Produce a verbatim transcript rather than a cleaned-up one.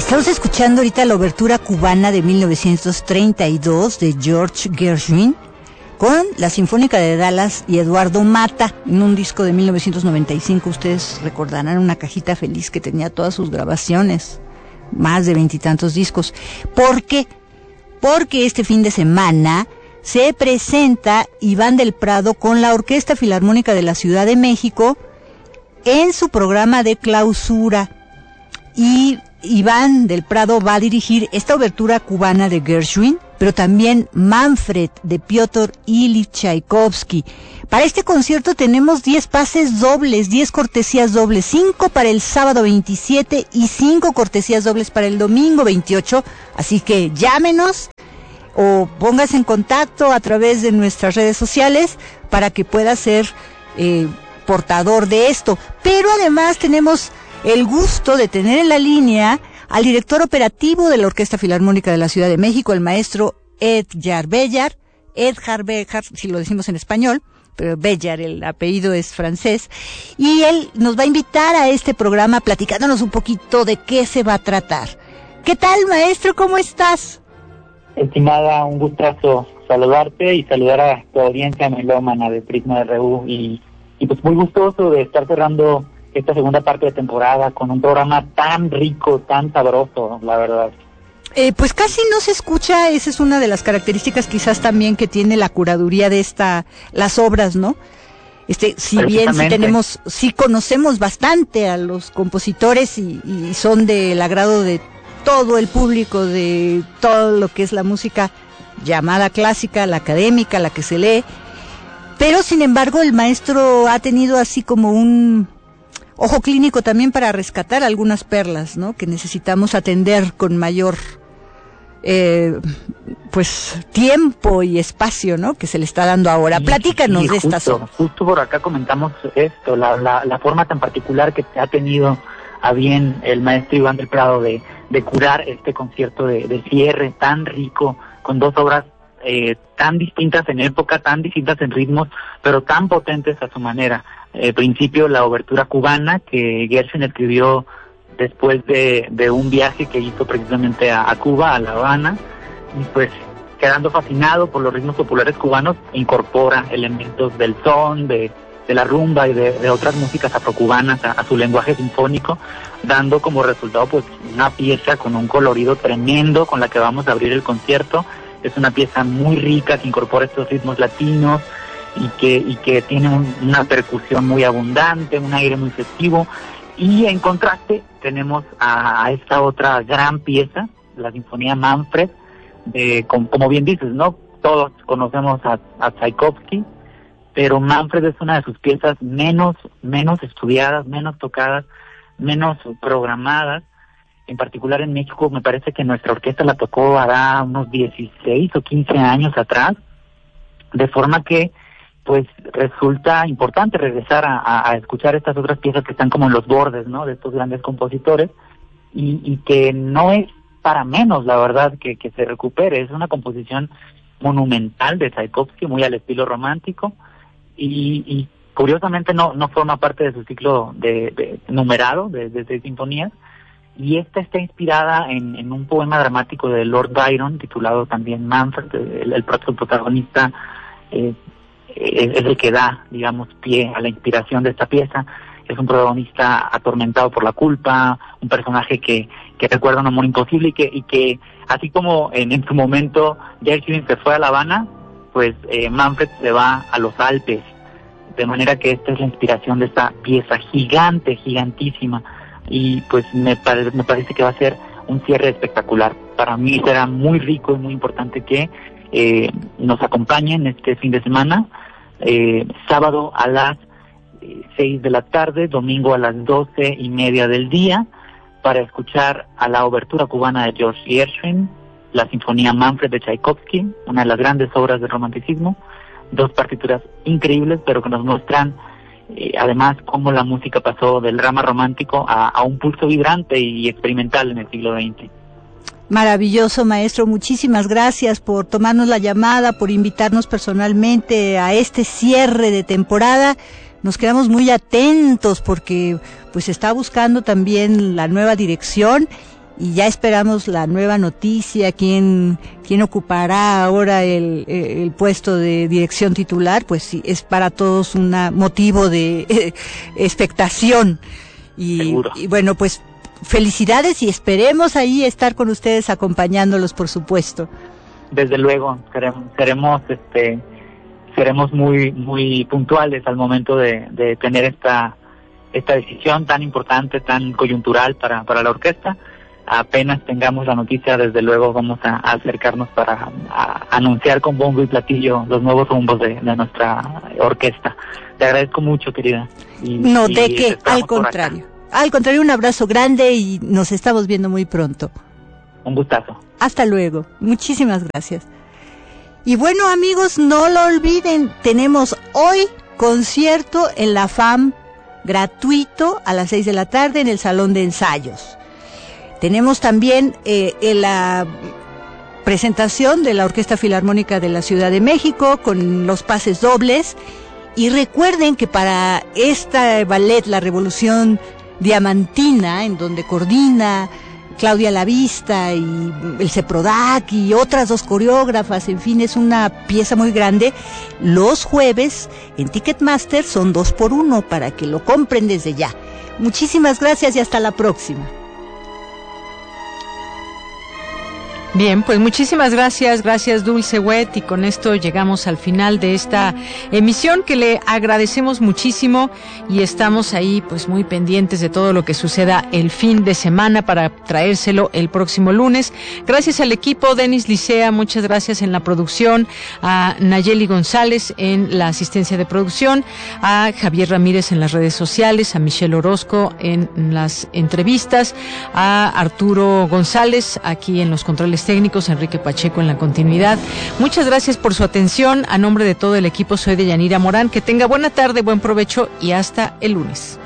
Estamos escuchando ahorita la obertura cubana de mil novecientos treinta y dos de George Gershwin con la Sinfónica de Dallas y Eduardo Mata en un disco de mil novecientos noventa y cinco. Ustedes recordarán una cajita feliz que tenía todas sus grabaciones, más de veintitantos discos. ¿Por qué? Porque este fin de semana se presenta Iván del Prado con la Orquesta Filarmónica de la Ciudad de México en su programa de clausura. Y Iván del Prado va a dirigir esta obertura cubana de Gershwin, pero también Manfred de Piotr Ilich Tchaikovsky. Para este concierto tenemos diez pases dobles, diez cortesías dobles, cinco para el sábado veintisiete y cinco cortesías dobles para el domingo veintiocho. Así que llámenos o póngase en contacto a través de nuestras redes sociales para que pueda ser eh, portador de esto. Pero además tenemos el gusto de tener en la línea al director operativo de la Orquesta Filarmónica de la Ciudad de México, el maestro Edgar Bellar, Edgar Bellar, si lo decimos en español, pero Bellar, el apellido es francés, y él nos va a invitar a este programa platicándonos un poquito de qué se va a tratar. ¿Qué tal, maestro? ¿Cómo estás? Estimada, un gustazo saludarte y saludar a tu audiencia melómana de Prisma R U y, y pues muy gustoso de estar cerrando esta segunda parte de temporada con un programa tan rico, tan sabroso, la verdad. Eh, pues casi no se escucha, esa es una de las características quizás también que tiene la curaduría de esta, las obras, ¿no? Este, si bien sí tenemos, sí conocemos bastante a los compositores y, y son del agrado de todo el público, de todo lo que es la música llamada clásica, la académica, la que se lee, pero sin embargo el maestro ha tenido así como un ojo clínico también para rescatar algunas perlas, ¿no? Que necesitamos atender con mayor eh, pues tiempo y espacio, ¿no? Que se le está dando ahora. Sí, Platícanos sí, de estas obras. Justo por acá comentamos esto, la, la, la forma tan particular que ha tenido a bien el maestro Iván del Prado de, de curar este concierto de, de cierre tan rico, con dos obras eh, tan distintas en época, tan distintas en ritmos, pero tan potentes a su manera. Eh, principio la obertura cubana que Gershwin escribió después de, de un viaje que hizo precisamente a, a Cuba, a La Habana, y pues quedando fascinado por los ritmos populares cubanos, incorpora elementos del son, de, de la rumba y de, de otras músicas afrocubanas a, a su lenguaje sinfónico, dando como resultado pues una pieza con un colorido tremendo con la que vamos a abrir el concierto. Es una pieza muy rica que incorpora estos ritmos latinos y que y que tiene un, una percusión muy abundante, un aire muy festivo, y en contraste tenemos a, a esta otra gran pieza, la Sinfonía Manfred, de, como, como bien dices, ¿no? Todos conocemos a, a Tchaikovsky, pero Manfred es una de sus piezas menos, menos estudiadas, menos tocadas, menos programadas. En particular en México me parece que nuestra orquesta la tocó hará unos dieciséis o quince años atrás, de forma que pues resulta importante regresar a, a, a escuchar estas otras piezas que están como en los bordes, ¿no? De estos grandes compositores, y, y que no es para menos, la verdad, que, que se recupere. Es una composición monumental de Tchaikovsky, muy al estilo romántico, y, y curiosamente no no forma parte de su ciclo de, de numerado de, de seis sinfonías, y esta está inspirada en, en un poema dramático de Lord Byron titulado también Manfred. El, el propio protagonista eh, es el que da, digamos, pie a la inspiración de esta pieza. Es un protagonista atormentado por la culpa, un personaje que, que recuerda un amor imposible y que, y que así como en, en su momento Gershwin se fue a La Habana, pues eh, Manfred se va a los Alpes, de manera que esta es la inspiración de esta pieza gigante, gigantísima, y pues me, pare, me parece que va a ser un cierre espectacular. Para mí será muy rico y muy importante que eh, nos acompañen este fin de semana, eh, sábado a las seis de la tarde, domingo a las doce y media del día, para escuchar a la obertura cubana de George Gershwin, la Sinfonía Manfred de Tchaikovsky, una de las grandes obras del romanticismo, dos partituras increíbles, pero que nos muestran eh, además cómo la música pasó del drama romántico a, a un pulso vibrante y experimental en el siglo veinte. Maravilloso, maestro, muchísimas gracias por tomarnos la llamada, por invitarnos personalmente a este cierre de temporada. Nos quedamos muy atentos porque pues está buscando también la nueva dirección y ya esperamos la nueva noticia, quién, quién ocupará ahora el, el puesto de dirección titular, pues sí, es para todos un motivo de eh, expectación. Y, y bueno, pues felicidades y esperemos ahí estar con ustedes acompañándolos, por supuesto. Desde luego, seremos, seremos este seremos muy muy puntuales al momento de, de tener esta esta decisión tan importante, tan coyuntural para, para la orquesta. Apenas tengamos la noticia, desde luego vamos a, a acercarnos para a, a anunciar con bombo y platillo los nuevos rumbos de, de nuestra orquesta. Te agradezco mucho, querida. Y, no, de y qué, al contrario. Al contrario, un abrazo grande y nos estamos viendo muy pronto. Un gustazo. Hasta luego. Muchísimas gracias. Y bueno, amigos, no lo olviden, tenemos hoy concierto en la FAM gratuito a las seis de la tarde en el Salón de Ensayos. Tenemos también eh, la presentación de la Orquesta Filarmónica de la Ciudad de México con los pases dobles. Y recuerden que para esta ballet, La Revolución Diamantina, en donde coordina Claudia Lavista y el CEPRODAC y otras dos coreógrafas, en fin, es una pieza muy grande. Los jueves en Ticketmaster son dos por uno para que lo compren desde ya. Muchísimas gracias y hasta la próxima. Bien, pues muchísimas gracias, gracias Dulce Wet, y con esto llegamos al final de esta emisión que le agradecemos muchísimo y estamos ahí pues muy pendientes de todo lo que suceda el fin de semana para traérselo el próximo lunes. Gracias al equipo, Denis Licea, muchas gracias en la producción, a Nayeli González en la asistencia de producción, a Javier Ramírez en las redes sociales, a Michelle Orozco en las entrevistas, a Arturo González aquí en los controles técnicos, Enrique Pacheco en la continuidad. Muchas gracias por su atención. A nombre de todo el equipo, soy Deyanira Morán. Que tenga buena tarde, buen provecho y hasta el lunes.